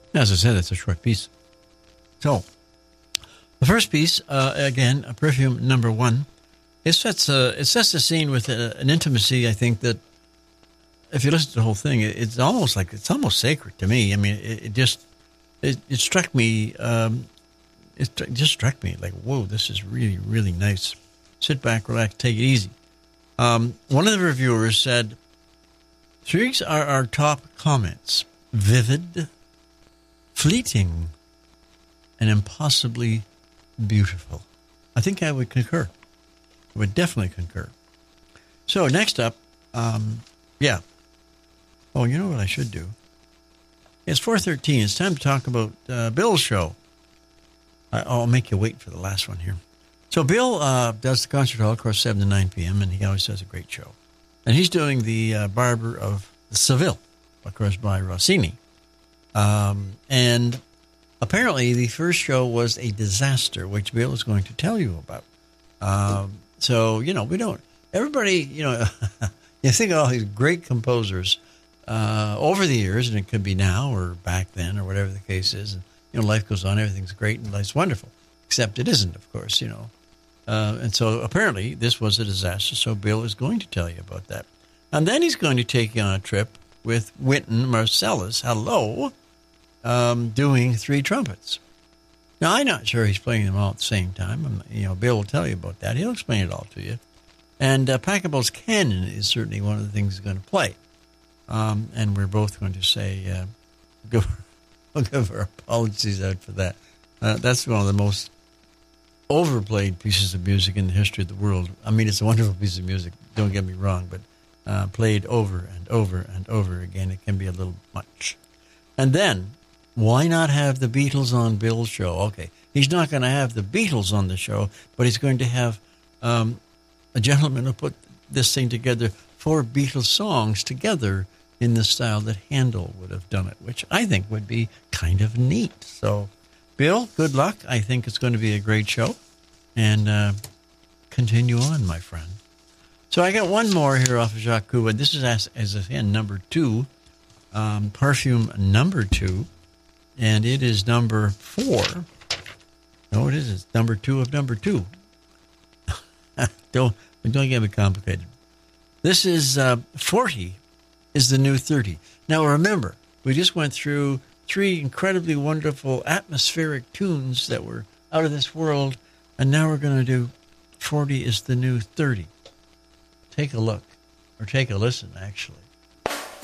As I said, it's a short piece. So, the first piece, again, Perfume number 1, it sets the scene with an intimacy, I think, that if you listen to the whole thing, it's almost sacred to me. I mean, it struck me, it just struck me like, whoa, this is really, really nice. Sit back, relax, take it easy. One of the reviewers said, "These are our top comments. Vivid, fleeting, and impossibly beautiful." I think I would concur. I would definitely concur. So next up, yeah. Oh, you know what I should do? It's 4:13. It's time to talk about Bill's show. I'll make you wait for the last one here. So Bill does the concert hall, of course, 7 to 9 p.m., and he always does a great show. And he's doing the Barber of Seville, of course, by Rossini. And apparently the first show was a disaster, which Bill is going to tell you about. So, you know, everybody, you know, you think of all these great composers over the years, and it could be now or back then or whatever the case is. And, you know, life goes on, everything's great and life's wonderful, except it isn't, of course, you know. And so apparently this was a disaster, so Bill is going to tell you about that. And then he's going to take you on a trip with Wynton Marsalis, doing 3 trumpets. Now, I'm not sure he's playing them all at the same time. You know, Bill will tell you about that. He'll explain it all to you. And Pachelbel's canon is certainly one of the things he's going to play. And we're both going to say, we'll give our apologies out for that. That's one of the most overplayed pieces of music in the history of the world. I mean, it's a wonderful piece of music, don't get me wrong, but played over and over and over again, it can be a little much. And then, why not have the Beatles on Bill's show? Okay, he's not going to have the Beatles on the show, but he's going to have a gentleman who put this thing together, 4 Beatles songs together in the style that Handel would have done it, which I think would be kind of neat. So, Bill, good luck. I think it's going to be a great show. And continue on, my friend. So I got one more here off of Jacques Cousteau. This is, as again, number 2, Perfume number 2. And it is number 4. No, it is. It's number 2 of number 2. Don't get me complicated. This is 40 is the new 30. Now remember, we just went through 3 incredibly wonderful atmospheric tunes that were out of this world, and now we're going to do 40 is the new 30. Take a look, or take a listen, actually.